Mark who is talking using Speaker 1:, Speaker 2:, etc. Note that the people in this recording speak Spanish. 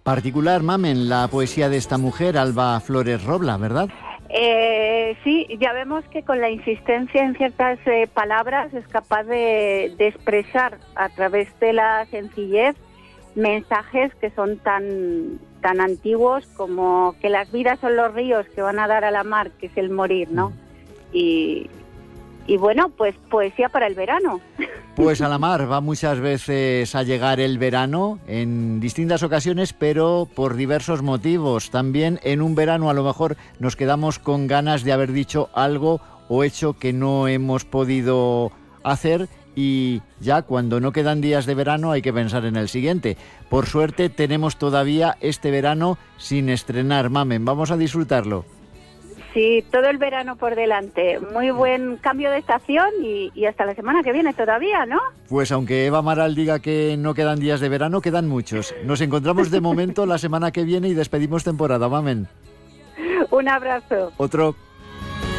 Speaker 1: Particular, Mamen, la poesía de esta mujer, Alba Flores Robla, ¿verdad?
Speaker 2: Sí, ya vemos que con la insistencia en ciertas palabras es capaz de expresar a través de la sencillez mensajes que son tan antiguos como que las vidas son los ríos que van a dar a la mar, que es el morir, ¿no? Y bueno, pues poesía para el verano.
Speaker 1: Pues a la mar va muchas veces a llegar el verano en distintas ocasiones, pero por diversos motivos. También en un verano a lo mejor nos quedamos con ganas de haber dicho algo o hecho que no hemos podido hacer, y ya cuando no quedan días de verano hay que pensar en el siguiente. Por suerte tenemos todavía este verano sin estrenar, Mamen. Vamos a disfrutarlo.
Speaker 2: Sí, todo el verano por delante. Muy buen cambio de estación y hasta la semana que viene todavía, ¿no?
Speaker 1: Pues aunque Eva Amaral diga que no quedan días de verano, quedan muchos. Nos encontramos de momento la semana que viene y despedimos temporada, Mamen.
Speaker 2: Un abrazo.
Speaker 1: Otro.